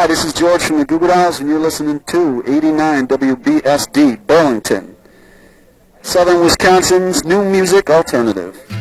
Hi, this is George from the Goo Goo Dolls, and you're listening to 89 WBSD, Burlington, Southern Wisconsin's new music alternative.